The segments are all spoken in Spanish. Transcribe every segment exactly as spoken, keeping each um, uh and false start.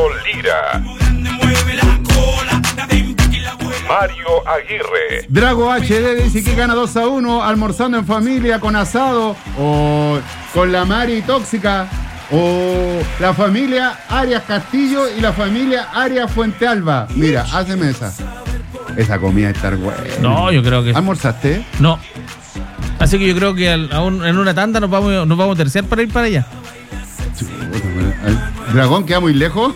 Lira, Mario Aguirre. Drago H D dice que gana dos a uno, almorzando en familia, con asado, o con la Mari tóxica, o la familia Arias Castillo y la familia Arias Fuente Alba. Mira, hazme esa. Esa comida está buena. No, yo creo que... ¿Almorzaste? No. Así que yo creo que al, a un, en una tanda nos vamos, nos vamos a terciar para ir para allá. ¿El dragón queda muy lejos?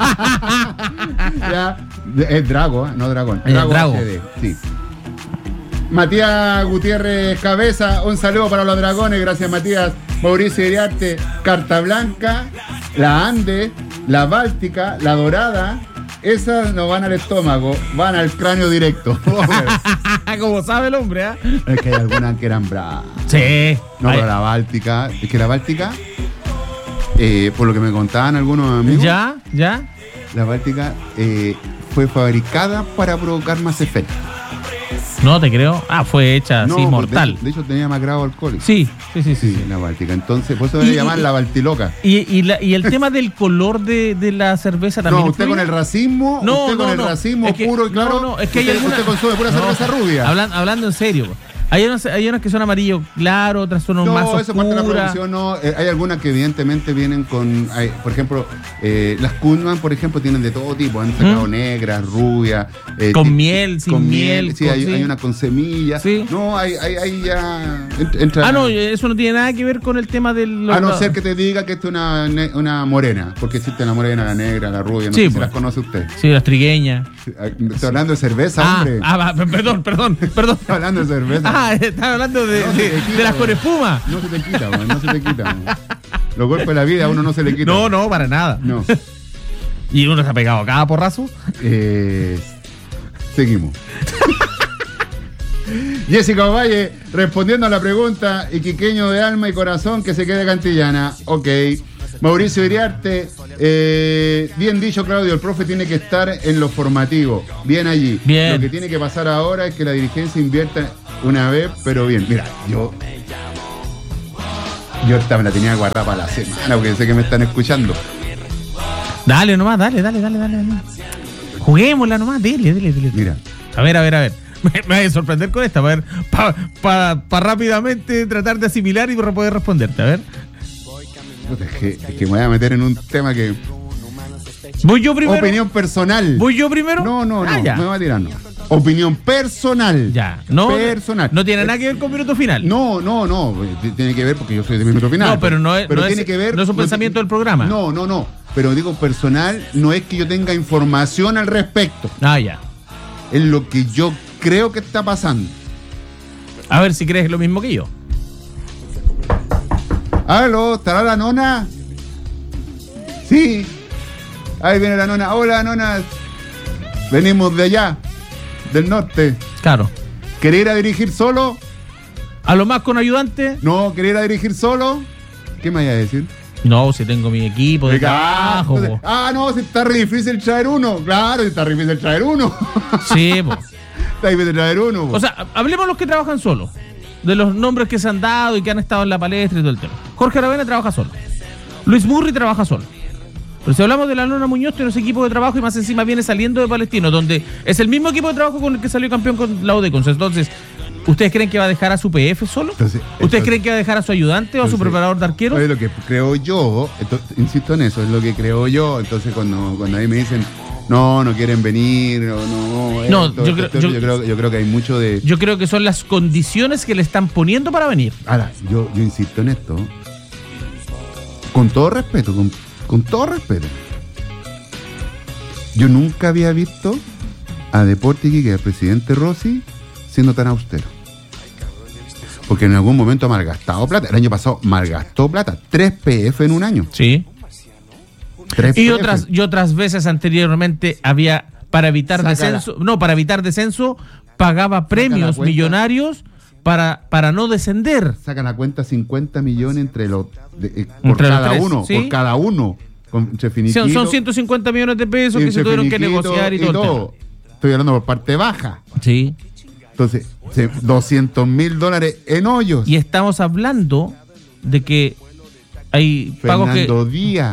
Ya, es Drago, ¿eh? No dragón. Eh, Drago, Drago. H D, sí. Matías Gutiérrez Cabeza, un saludo para los dragones, gracias Matías. Mauricio Iriarte, Carta Blanca, la Ande, la Báltica, la Dorada. Esas no van al estómago, van al cráneo directo. Como sabe el hombre, ¿ah? ¿eh? Es que hay algunas que eran bravas. Sí. No, Ay. pero la Báltica, es que la Báltica, eh, por lo que me contaban algunos amigos, ¿Ya? ¿Ya? la Báltica eh, fue fabricada para provocar más efecto. No te creo. Ah, fue hecha así, No, mortal. De hecho, de hecho tenía más grado alcohólico. Sí, sí, sí, sí. Sí, sí. la Báltica. Entonces, por eso Y- debe y- llamar y- la Baltiloca. Y, y, la, y el tema del color de, de la cerveza también. No, usted influye? con el racismo, No, usted no, con el no. racismo Es que- puro y claro, no, no, es que hay usted, alguna- usted consume pura No, cerveza rubia. Hablan, hablando en serio. Hay unas, hay unas que son amarillo claro, otras son No, más eso parte de la oscuras. producción, no. Eh, hay algunas que evidentemente vienen con, hay, por ejemplo, eh, las Kundman, por ejemplo, tienen de todo tipo. Han sacado ¿Mm? negras, rubias. eh, Con ti- miel, sin con miel, Sí, con- hay, sí. hay una con semillas. Sí. No, hay, hay, hay ya... ent- Entra, Ah, no, eso no tiene nada que ver con el tema del... a no ser que te diga que esto es una, ne- una morena, porque existe la morena, la negra, la rubia, no Sí, sé si pues. las conoce usted. Sí, las trigueñas. Estoy hablando de cerveza, Ah, hombre. ah, va, perdón, perdón, perdón. Estoy hablando de cerveza. Ah, estaba hablando de, No se de, te quita, de las weón. con espuma. No se te quita, man, no se te quita. Man. Los golpes de la vida a uno no se le quita. No, no, para nada. No. Y uno se ha pegado cada porrazo. Eh, seguimos. Jessica Ovalle, respondiendo a la pregunta, iquiqueño de alma y corazón que se quede cantillana. Ok. Mauricio Iriarte, eh, bien dicho Claudio, el profe tiene que estar en lo formativo, bien allí. Bien. Lo que tiene que pasar ahora es que la dirigencia invierta una vez, pero bien. Mira, yo yo esta me la tenía guardada para la semana, porque sé que me están escuchando. Dale nomás, dale, dale, dale, dale. dale. Juguémosla nomás, dile, dile, dile. Mira, A ver, a ver, a ver. Me, me voy a sorprender con esta, a ver, para pa, pa rápidamente tratar de asimilar y para poder responderte, a ver. puta, es que, es que me voy a meter en un tema que... ¿Voy yo primero? Opinión personal. ¿Voy yo primero? No, no, no, Ah, ya. me va a tirar, no. Opinión personal. Ya, no, Personal. no tiene nada que ver con minuto final. No, no, no. t- Tiene que ver porque yo soy de minuto final. No, pero no es- no tiene es- que ver. no es un pensamiento del programa. No, no, no. Pero digo personal, no es que yo tenga información al respecto. Ah, ya. Es lo que yo creo que está pasando. A ver si crees lo mismo que yo. ¿Aló? ¿Estará la nona? Sí. Ahí viene la nona. Hola, nona. Venimos de allá, del norte. Claro. ¿Querés ir a dirigir solo? A lo más con ayudante. No, ¿querés ir a dirigir solo? ¿Qué me vaya a decir? No, si tengo mi equipo de Ah, trabajo. entonces, po. ah, no, si está re difícil traer uno. Claro, si está re difícil traer uno. Sí, po. Está difícil traer uno. po. O sea, hablemos de los que trabajan solos. De los nombres que se han dado y que han estado en la palestra y todo el tema. Jorge Aravena trabaja solo. Luis Murri trabaja solo. Pero si hablamos de la Nona Muñoz, tiene ese equipo de trabajo y más encima viene saliendo de Palestino, donde es el mismo equipo de trabajo con el que salió campeón con la Udecons. Entonces, ¿ustedes creen que va a dejar a su P F solo? Entonces, ¿Ustedes entonces- creen que va a dejar a su ayudante o a su Entonces, preparador de arqueros? Es lo que creo yo, entonces, insisto en eso, es lo que creo yo. Entonces, cuando, cuando ahí me dicen, no, no quieren venir, o no, No, esto, yo esto, creo- esto, yo- yo creo, yo creo que hay mucho de. Yo creo que son las condiciones que le están poniendo para venir. Ahora, yo, yo insisto en esto, con todo respeto, con, con todo respeto. Yo nunca había visto a Deportes Iquique, al presidente Rossi, siendo tan austero. Porque en algún momento ha malgastado plata. El año pasado malgastó plata. Tres P F en un año. Sí. Tres Y P F. otras, y otras veces anteriormente había, para evitar Saca descenso, no, para evitar descenso, pagaba premios cuenta. millonarios para, para no descender. Sacan a cuenta cincuenta millones entre los de- eh, por Entre los cada tres, uno. ¿sí? Por cada uno. Con, entre finiquito, Son, son ciento cincuenta millones de pesos que entre se tuvieron que finiquito negociar y, y todo. el todo. Estoy hablando por parte baja. tema. Sí. Entonces, se- doscientos mil dólares en hoyos. Y estamos hablando de que hay pagos que... Fernando Díaz.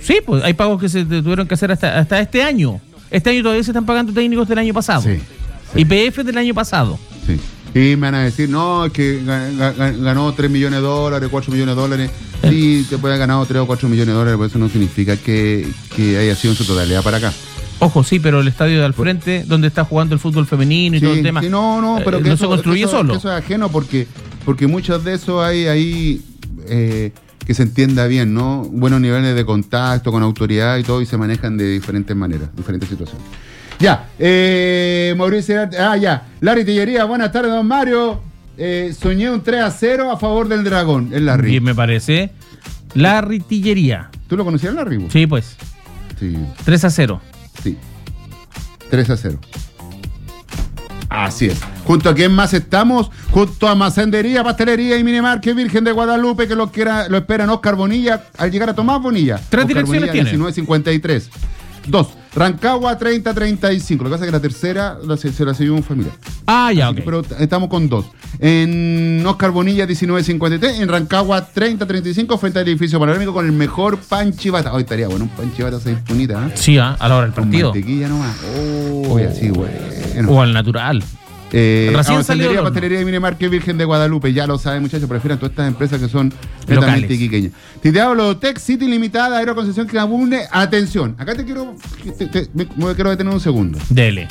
Sí, pues hay pagos que se tuvieron que hacer hasta, hasta este año. Este año todavía se están pagando técnicos del año pasado. Sí, sí. Y P F del año pasado. Sí. Y me van a decir, no, es que ganó tres millones de dólares, cuatro millones de dólares. Sí, te puede haber ganado tres o cuatro millones de dólares, pero eso no significa que, que haya sido en su totalidad para acá. Ojo, sí, pero el estadio de al frente, donde está jugando el fútbol femenino y sí, todo el tema. Sí, no, no, pero eh, que no eso, se construye que eso, solo. que eso es ajeno porque, porque muchos de esos hay ahí eh, que se entienda bien, ¿no? Buenos niveles de contacto con autoridad y todo, y se manejan de diferentes maneras, diferentes situaciones. Ya, eh, Mauricio, ah, ya. Larry Tillería, buenas tardes, don Mario. Eh, soñé un tres a cero a favor del Dragón, el Larry. Bien, me parece. Larry Tillería. ¿Tú lo conocías, Larry? Vos? Sí, pues. Sí. tres a cero. Sí. tres a cero. Así es. ¿Junto a quién más estamos? Junto a Macendería, Pastelería y Minimarket Virgen de Guadalupe, que lo, quiera, lo esperan Oscar Bonilla al llegar a Tomás Bonilla. Tres Oscar direcciones Bonilla, tiene. diecinueve cincuenta y tres. Dos, Rancagua treinta treinta y cinco. Lo que pasa es que la tercera la, se, se la siguió un familiar. Ah, ya, ok. Pero t- estamos con dos. En Oscar Bonilla diecinueve cincuenta y tres, en Rancagua treinta treinta y cinco, frente al edificio panorámico con el mejor pan chivata. Hoy estaría bueno un pan chivata así bonita, ¿eh? Sí, ah, a la hora del Con partido. mantequilla nomás. Oh, así, bueno. O al natural. Eh, Recién salió del Macendería, horno. Pastelería y Minimarket Virgen de Guadalupe, ya lo saben, muchachos, prefieren todas estas empresas que son netamente Locales. iquiqueñas. Si te hablo de Tech City Limitada, Aeroconcesión que abunde, atención, acá te quiero, te, te- me, me quiero detener un segundo, Dele.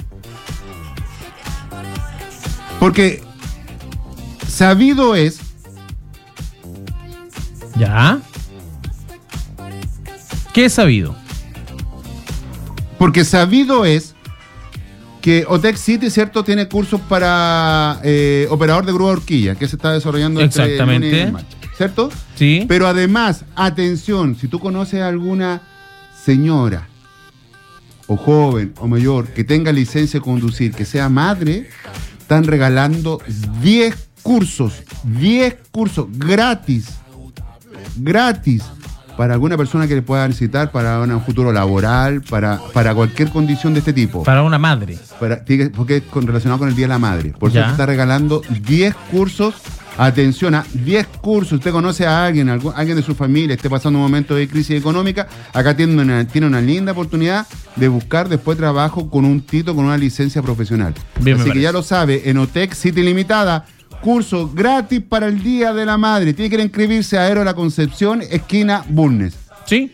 porque sabido es, ¿Ya? ¿Qué es sabido? porque sabido es que Otec City, ¿cierto?, tiene cursos para eh, operador de grúa horquilla, que se está desarrollando entre Exactamente. lunes y martes, ¿cierto? Sí. Pero además, atención, si tú conoces a alguna señora o joven o mayor que tenga licencia de conducir, que sea madre, están regalando diez cursos, diez cursos gratis, gratis, para alguna persona que le pueda necesitar para un futuro laboral, para, para cualquier condición de este tipo. Para una madre. Para, tiene- porque es con- relacionado con el Día de la Madre. Por eso Ya. se está regalando diez cursos. Atención a diez cursos. Usted conoce a alguien, algún- alguien de su familia, esté pasando un momento de crisis económica, acá tiene una, tiene una linda oportunidad de buscar después trabajo con un título, con una licencia profesional. Bien, me Así que parece. ya lo sabe, en Otec City Limitada, curso gratis para el Día de la Madre. Tiene que ir a inscribirse a Aero La Concepción, esquina Bulnes. ¿Sí?